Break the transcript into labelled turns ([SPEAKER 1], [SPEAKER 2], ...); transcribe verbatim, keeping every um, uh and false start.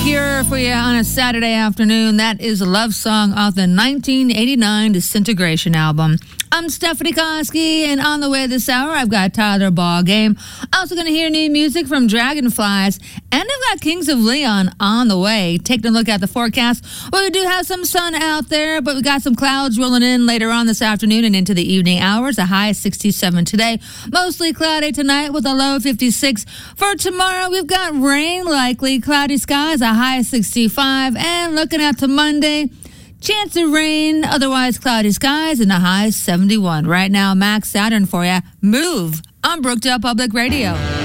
[SPEAKER 1] Cure for you on a Saturday afternoon. That is a love song off the nineteen eighty-nine Disintegration album. I'm Stephanie Koski, and on the way this hour, I've got Tyler Ball Game. Also going to hear new music from Dragonflies, and I've got Kings of Leon on the way. Taking a look at the forecast. Well, we do have some sun out there, but we got some clouds rolling in later on this afternoon and into the evening hours. A high of sixty-seven today. Mostly cloudy tonight with a low of fifty-six. For tomorrow, we've got rain likely. Cloudy skies, a high of sixty-five. And looking out to Monday, chance of rain, otherwise cloudy skies, and a high of seventy-one. Right now, Max Saturn for you. Move on Brookdale Public Radio.